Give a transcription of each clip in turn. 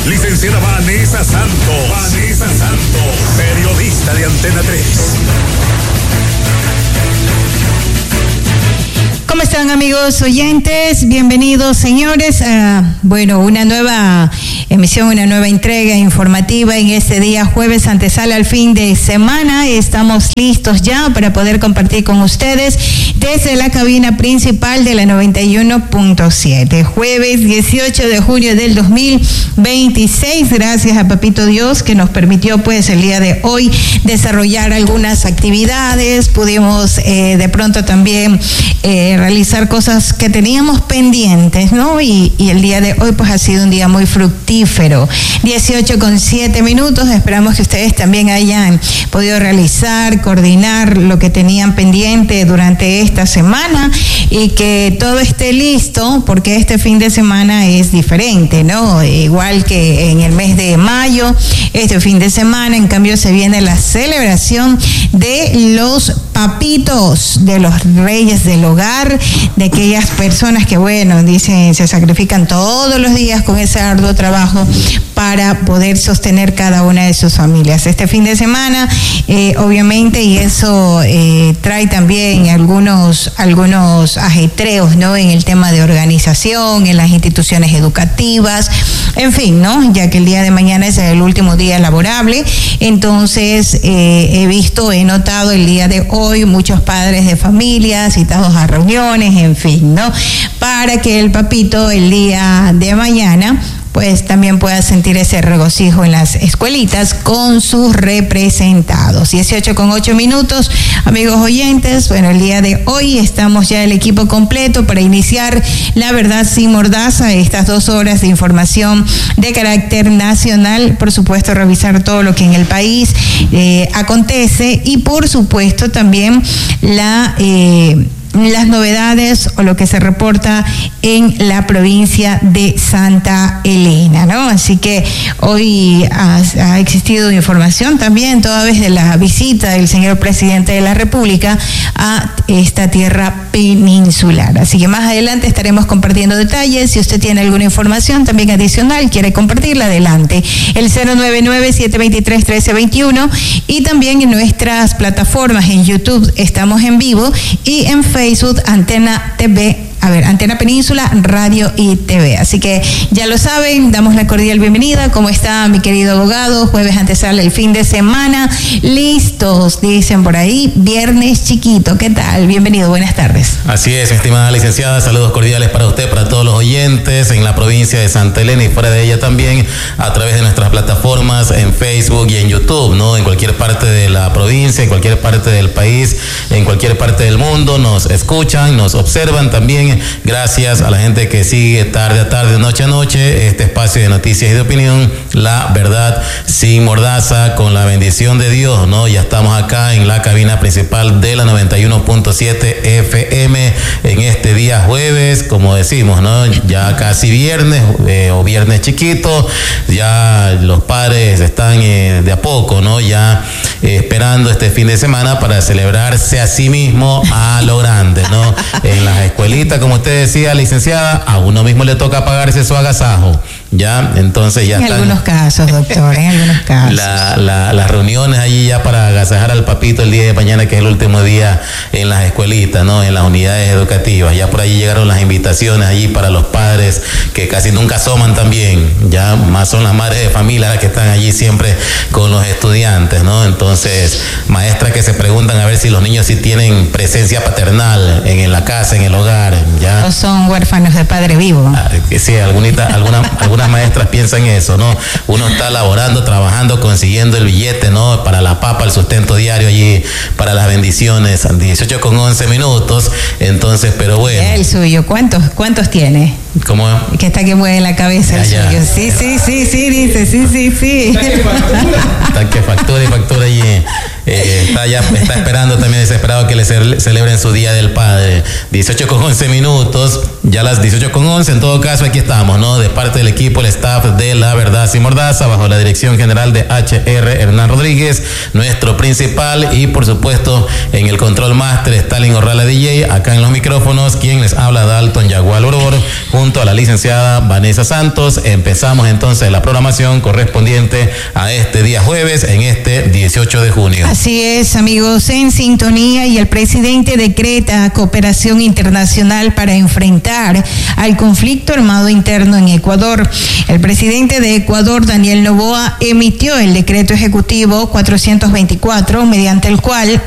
Licenciada Vanessa Santos. Periodista de Antena 3. ¿Cómo están, amigos oyentes? Bienvenidos, señores, a una nueva emisión, una nueva entrega informativa en este día jueves, antesala al fin de semana. Estamos listos ya para poder compartir con ustedes desde la cabina principal de la 91.7. Jueves 18 de junio del 2026. Gracias a Papito Dios que nos permitió pues el día de hoy desarrollar algunas actividades. Pudimos de pronto también realizar cosas que teníamos pendientes, ¿no? Y el día de hoy pues ha sido un día muy fructífero. 18:07. Esperamos que ustedes también hayan podido realizar, coordinar lo que tenían pendiente durante esta semana y que todo esté listo, porque este fin de semana es diferente, ¿no? Igual que en el mes de mayo, este fin de semana, en cambio, se viene la celebración de los papitos, de los reyes del hogar, de aquellas personas que, dicen, se sacrifican todos los días con ese arduo trabajo para poder sostener cada una de sus familias. Este fin de semana, obviamente, y eso trae también algunos ajetreos, ¿no? En el tema de organización, en las instituciones educativas, en fin, ¿no? Ya que el día de mañana es el último día laborable, entonces he notado el día de hoy muchos padres de familia citados a reuniones, en fin, ¿no? Para que el papito el día de mañana pues también pueda sentir ese regocijo en las escuelitas con sus representados. 18:08, amigos oyentes. El día de hoy estamos ya el equipo completo para iniciar La Verdad Sin Mordaza, estas 2 horas de información de carácter nacional, por supuesto revisar todo lo que en el país acontece y por supuesto también las novedades o lo que se reporta en la provincia de Santa Elena, ¿no? Así que hoy ha existido información también toda vez de la visita del señor presidente de la República a esta tierra peninsular. Así que más adelante estaremos compartiendo detalles. Si usted tiene alguna información también adicional, quiere compartirla, adelante. El 099-723-1321 y también en nuestras plataformas en YouTube estamos en vivo y en Facebook Antena Península Radio y TV. Así que ya lo saben, damos la cordial bienvenida. ¿Cómo está mi querido abogado? Jueves antesala el fin de semana. Listos, dicen por ahí. Viernes chiquito. ¿Qué tal? Bienvenido, buenas tardes. Así es, mi estimada licenciada. Saludos cordiales para usted, para todos los oyentes en la provincia de Santa Elena y fuera de ella también, a través de nuestras plataformas en Facebook y en YouTube, ¿no? En cualquier parte de la provincia, en cualquier parte del país, en cualquier parte del mundo, nos escuchan, nos observan también. Gracias a la gente que sigue tarde a tarde, noche a noche, este espacio de noticias y de opinión, La Verdad Sin Mordaza, con la bendición de Dios, ¿no? Ya estamos acá en la cabina principal de la 91.7 FM en este día jueves, como decimos, ¿no? Ya casi viernes o viernes chiquito, ya los padres están de a poco, ¿no? Ya esperando este fin de semana para celebrarse a sí mismo a lo grande, ¿no? En las escuelitas, como usted decía, licenciada, a uno mismo le toca pagarse su agasajo, ¿ya? Entonces ya en están algunos casos, doctor, en algunos casos. Las reuniones allí ya para agasajar al papito el día de mañana, que es el último día en las escuelitas, ¿no? En las unidades educativas. Ya por allí llegaron las invitaciones allí para los padres que casi nunca asoman también, ya más son las madres de familia las que están allí siempre con los estudiantes, ¿no? Entonces, maestras que se preguntan a ver si los niños sí tienen presencia paternal en la casa, en el hogar, ¿ya? O son huérfanos de padre vivo. Sí, algunas maestras piensan eso, ¿no? Uno está laborando, trabajando, consiguiendo el billete, ¿no? Para la papa, el sustento diario allí, para las bendiciones. 18:11. Entonces, pero bueno. El suyo, ¿cuántos tiene? ¿Cómo? Que está que mueve la cabeza el suyo. Sí, dice, sí. Está que factura y factura allí está esperando también desesperado que le celebren su Día del Padre. 18:11, ya las 18:11, en todo caso aquí estamos, ¿no? De parte del equipo, el staff de La Verdad Sin Mordaza, bajo la dirección general de HR Hernán Rodríguez, nuestro principal, y por supuesto en el control máster Stalin Orrala DJ, acá en los micrófonos, quien les habla, Dalton Yagual Oror, junto a la licenciada Vanessa Santos. Empezamos entonces la programación correspondiente a este día jueves, en este 18 de junio. Así es, amigos, en sintonía, y el presidente decreta cooperación internacional para enfrentar al conflicto armado interno en Ecuador. El presidente de Ecuador, Daniel Noboa, emitió el decreto ejecutivo 424, mediante el cual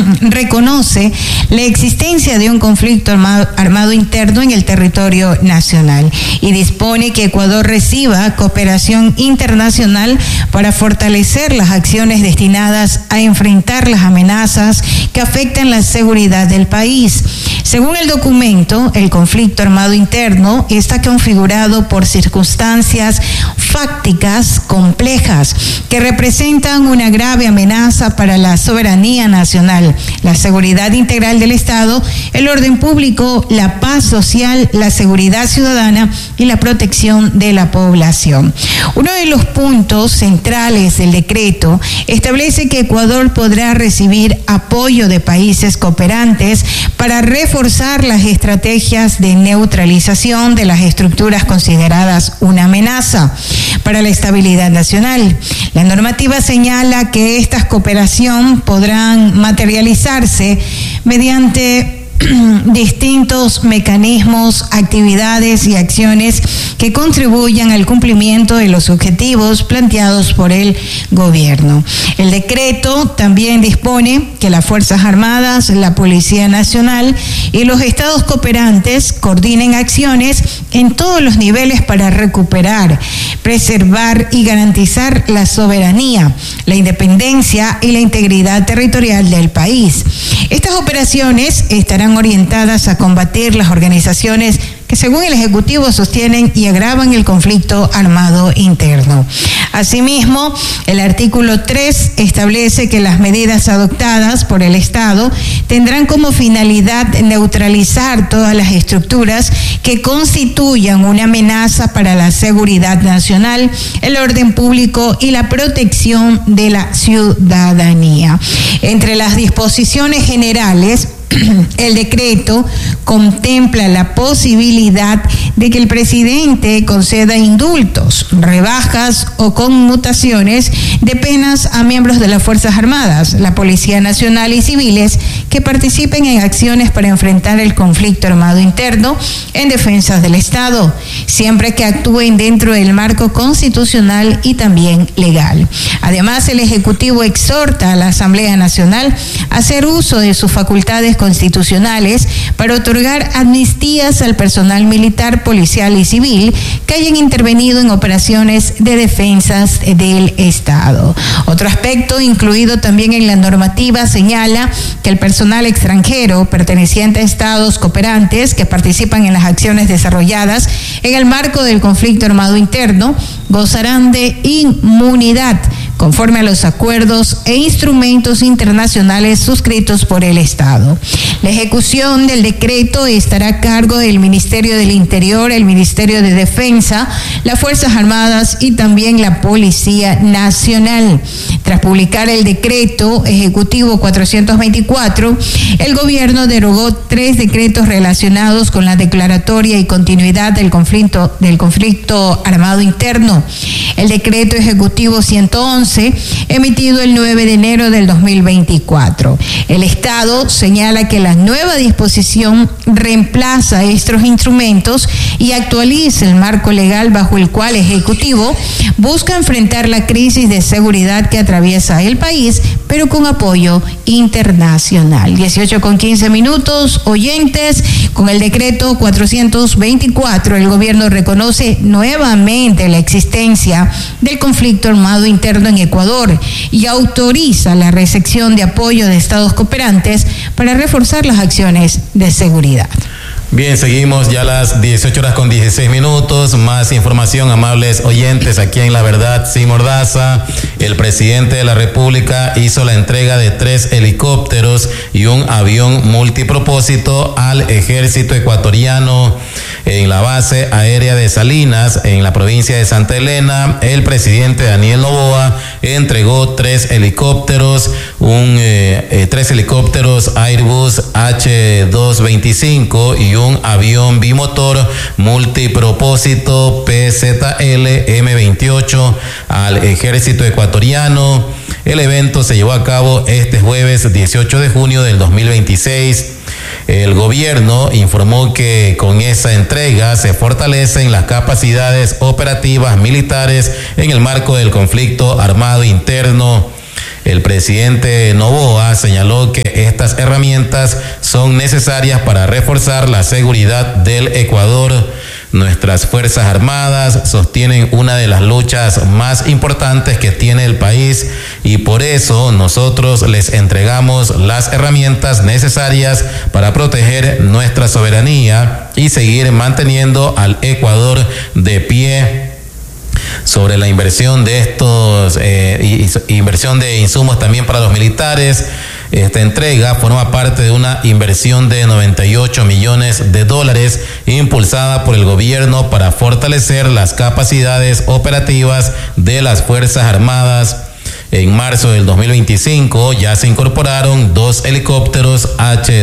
reconoce la existencia de un conflicto armado interno en el territorio nacional y dispone que Ecuador reciba cooperación internacional para fortalecer las acciones destinadas a enfrentar las amenazas que afectan la seguridad del país. Según el documento, el conflicto armado interno está configurado por circunstancias fácticas complejas que representan una grave amenaza para la soberanía nacional, la seguridad integral del Estado, el orden público, la paz social, la seguridad ciudadana y la protección de la población. Uno de los puntos centrales del decreto establece que Ecuador podrá recibir apoyo de países cooperantes para reforzar las estrategias de neutralización de las estructuras consideradas una amenaza para la estabilidad nacional. La normativa señala que esta cooperación podrán materializarse mediante distintos mecanismos, actividades y acciones que contribuyan al cumplimiento de los objetivos planteados por el gobierno. El decreto también dispone que las Fuerzas Armadas, la Policía Nacional y los estados cooperantes coordinen acciones en todos los niveles para recuperar, preservar y garantizar la soberanía, la independencia y la integridad territorial del país. Estas operaciones estarán orientadas a combatir las organizaciones que, según el Ejecutivo, sostienen y agravan el conflicto armado interno. Asimismo, el artículo 3 establece que las medidas adoptadas por el Estado tendrán como finalidad neutralizar todas las estructuras que constituyan una amenaza para la seguridad nacional, el orden público y la protección de la ciudadanía. Entre las disposiciones generales, el decreto contempla la posibilidad de que el presidente conceda indultos, rebajas o conmutaciones de penas a miembros de las Fuerzas Armadas, la Policía Nacional y civiles que participen en acciones para enfrentar el conflicto armado interno en defensa del Estado, siempre que actúen dentro del marco constitucional y también legal. Además, el Ejecutivo exhorta a la Asamblea Nacional a hacer uso de sus facultades constitucionales para otorgar amnistías al personal militar, policial y civil que hayan intervenido en operaciones de defensa del Estado. Otro aspecto incluido también en la normativa señala que el personal extranjero perteneciente a estados cooperantes que participan en las acciones desarrolladas en el marco del conflicto armado interno gozarán de inmunidad conforme a los acuerdos e instrumentos internacionales suscritos por el Estado. La ejecución del decreto estará a cargo del Ministerio del Interior, el Ministerio de Defensa, las Fuerzas Armadas y también la Policía Nacional. Tras publicar el decreto ejecutivo 424, el gobierno derogó 3 decretos relacionados con la declaratoria y continuidad del conflicto armado interno. El decreto ejecutivo 111, emitido el 9 de enero del 2024. El Estado señala que la nueva disposición reemplaza estos instrumentos y actualiza el marco legal bajo el cual el Ejecutivo busca enfrentar la crisis de seguridad que atraviesa el país, pero con apoyo internacional. 18:15, oyentes. Con el decreto 424, el gobierno reconoce nuevamente la existencia del conflicto armado interno en Ecuador y autoriza la recepción de apoyo de estados cooperantes para reforzar las acciones de seguridad. Bien, seguimos ya a las 18:16. Más información, amables oyentes, aquí en La Verdad Sin Mordaza. El presidente de la República hizo la entrega de 3 helicópteros y un avión multipropósito al ejército ecuatoriano en la base aérea de Salinas, en la provincia de Santa Elena. El presidente Daniel Noboa entregó 3 helicópteros, 3 helicópteros Airbus H225 y un avión bimotor multipropósito PZL M28 al ejército ecuatoriano. El evento se llevó a cabo este jueves 18 de junio del 2026. El gobierno informó que con esa entrega se fortalecen las capacidades operativas militares en el marco del conflicto armado interno. El presidente Noboa señaló que estas herramientas son necesarias para reforzar la seguridad del Ecuador. Nuestras Fuerzas Armadas sostienen una de las luchas más importantes que tiene el país y por eso nosotros les entregamos las herramientas necesarias para proteger nuestra soberanía y seguir manteniendo al Ecuador de pie. Sobre la inversión de inversión de insumos también para los militares, esta entrega forma parte de una inversión de $98 millones impulsada por el gobierno para fortalecer las capacidades operativas de las Fuerzas Armadas. En marzo del 2025 ya se incorporaron 2 helicópteros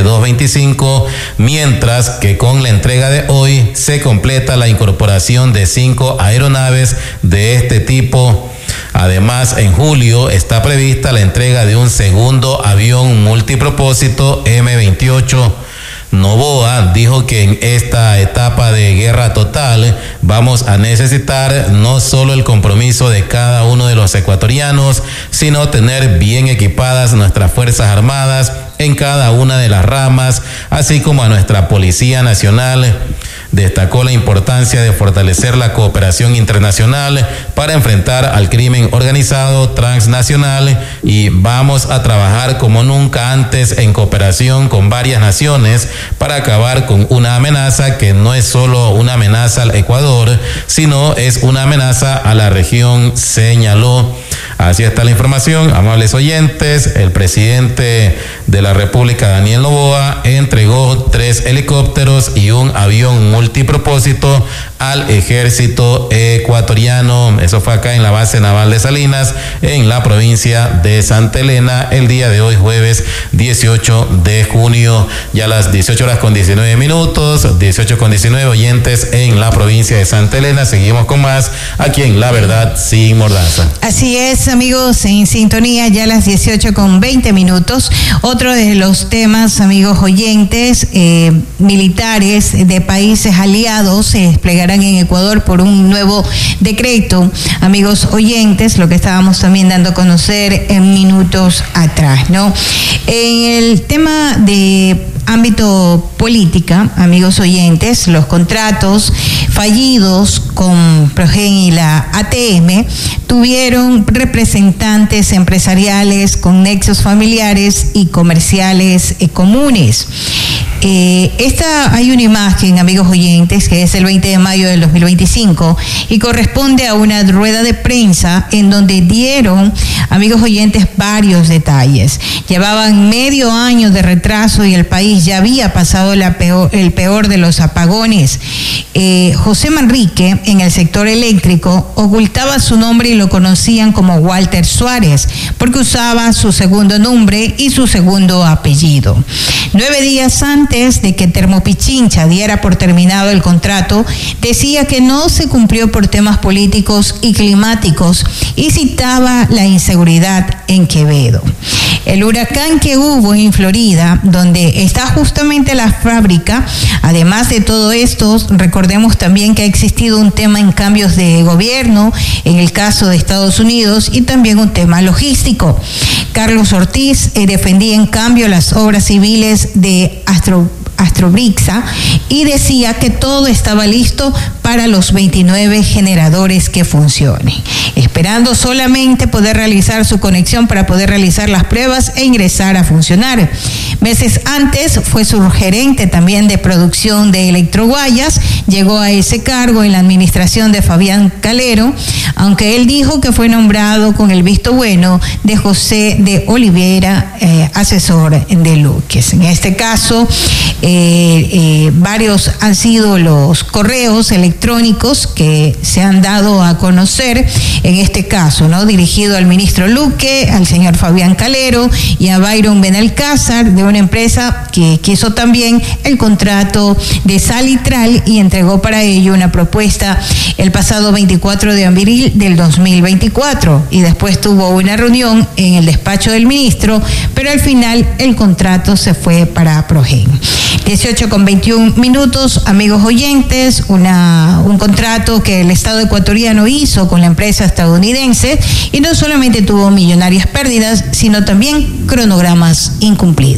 H225, mientras que con la entrega de hoy se completa la incorporación de 5 aeronaves de este tipo. Además, en julio está prevista la entrega de un segundo avión multipropósito M28. Noboa dijo que en esta etapa de guerra total vamos a necesitar no solo el compromiso de cada uno de los ecuatorianos, sino tener bien equipadas nuestras Fuerzas Armadas en cada una de las ramas, así como a nuestra Policía Nacional. Destacó la importancia de fortalecer la cooperación internacional para enfrentar al crimen organizado transnacional y vamos a trabajar como nunca antes en cooperación con varias naciones para acabar con una amenaza que no es solo una amenaza al Ecuador, sino es una amenaza a la región, señaló. Así está la información, amables oyentes. El presidente de la República, Daniel Noboa, entregó 3 helicópteros y un avión multipropósito al ejército ecuatoriano. Eso fue acá en la base naval de Salinas, en la provincia de Santa Elena, el día de hoy, jueves 18 de junio, ya a las 18:19, 18:19, oyentes en la provincia de Santa Elena. Seguimos con más aquí en La Verdad Sin Mordaza. Así es, amigos, en sintonía ya a las 18:20. Otro de los temas, amigos oyentes, militares de países aliados se desplegarán en Ecuador por un nuevo decreto. Amigos oyentes, lo que estábamos también dando a conocer en minutos atrás, ¿no? En el tema de ámbito política, amigos oyentes, los contratos fallidos con Progen y la ATM tuvieron representantes empresariales con nexos familiares y comerciales comunes. Hay una imagen, amigos oyentes, que es el 20 de mayo del 2025 y corresponde a una rueda de prensa en donde dieron, amigos oyentes, varios detalles. Llevaban medio año de retraso y el país ya había pasado el peor de los apagones. José Manrique, en el sector eléctrico, ocultaba su nombre y lo conocían como Walter Suárez, porque usaba su segundo nombre y su segundo apellido. 9 días antes de que Termopichincha diera por terminado el contrato, decía que no se cumplió por temas políticos y climáticos y citaba la inseguridad en Quevedo. El huracán que hubo en Florida, donde está justamente la fábrica, además de todo esto, recordemos también que ha existido un tema en cambios de gobierno, en el caso de Estados Unidos, y también un tema logístico. Carlos Ortiz defendía en cambio las obras civiles de Astrobrixa y decía que todo estaba listo para los 29 generadores que funcionen. esperando solamente poder realizar su conexión para poder realizar las pruebas e ingresar a funcionar. Meses antes fue subgerente también de producción de Electroguayas, llegó a ese cargo en la administración de Fabián Calero, aunque él dijo que fue nombrado con el visto bueno de José de Oliveira, asesor de Luques. En este caso, varios han sido los correos electrónicos que se han dado a conocer, en este caso, ¿no? Dirigido al ministro Luque, al señor Fabián Calero y a Byron Benalcázar, de una empresa que quiso también el contrato de Salitral y entregó para ello una propuesta el pasado 24 de abril del 2024, y después tuvo una reunión en el despacho del ministro, pero al final el contrato se fue para Progen. 18:21, amigos oyentes, un contrato que el Estado ecuatoriano hizo con la empresa estadounidense, y no solamente tuvo millonarias pérdidas, sino también cronogramas incumplidos.